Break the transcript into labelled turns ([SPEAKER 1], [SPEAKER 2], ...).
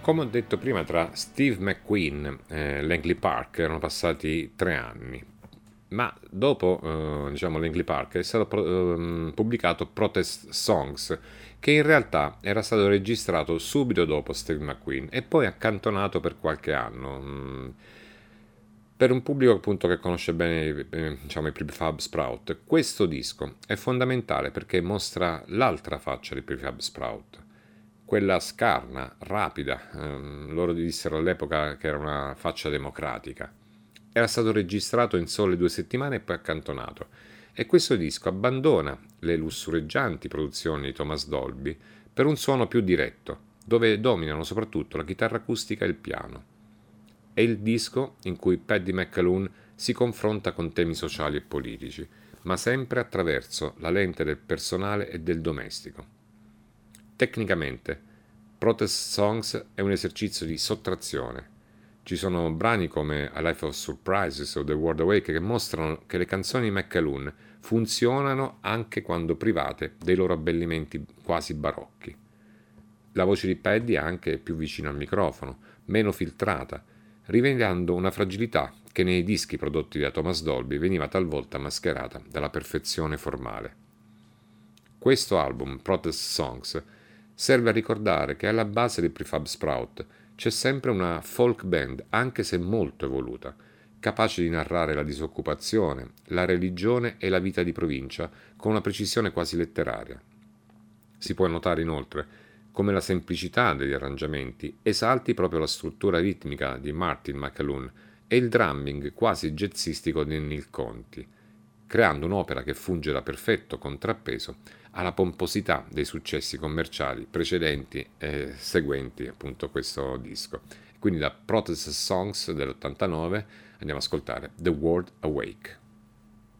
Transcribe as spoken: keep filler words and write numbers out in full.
[SPEAKER 1] Come ho detto prima, tra Steve McQueen e Langley Park erano passati tre anni, ma dopo eh, diciamo, Langley Park è stato pro- ehm, pubblicato Protest Songs, che in realtà era stato registrato subito dopo Steve McQueen e poi accantonato per qualche anno. mm, Per un pubblico appunto che conosce bene eh, diciamo, i Prefab Sprout, questo disco è fondamentale perché mostra l'altra faccia di Prefab Sprout, quella scarna, rapida. Ehm, loro dissero all'epoca che era una faccia democratica. Era stato registrato in sole due settimane e poi accantonato. E questo disco abbandona le lussureggianti produzioni di Thomas Dolby per un suono più diretto, dove dominano soprattutto la chitarra acustica e il piano. È il disco in cui Paddy McAloon si confronta con temi sociali e politici, ma sempre attraverso la lente del personale e del domestico. Tecnicamente, Protest Songs è un esercizio di sottrazione. Ci sono brani come A Life of Surprises o The World Awake che mostrano che le canzoni di McAloon funzionano anche quando private dei loro abbellimenti quasi barocchi. La voce di Paddy è anche più vicina al microfono, meno filtrata, rivelando una fragilità che nei dischi prodotti da Thomas Dolby veniva talvolta mascherata dalla perfezione formale. Questo album, Protest Songs, serve a ricordare che alla base del Prefab Sprout c'è sempre una folk band, anche se molto evoluta, capace di narrare la disoccupazione, la religione e la vita di provincia con una precisione quasi letteraria. Si può notare inoltre come la semplicità degli arrangiamenti esalti proprio la struttura ritmica di Martin McAloon e il drumming quasi jazzistico di Neil Conti, creando un'opera che funge da perfetto contrappeso alla pomposità dei successi commerciali precedenti e seguenti appunto questo disco. Quindi da Protest Songs dell'ottantanove andiamo ad ascoltare The World Awake.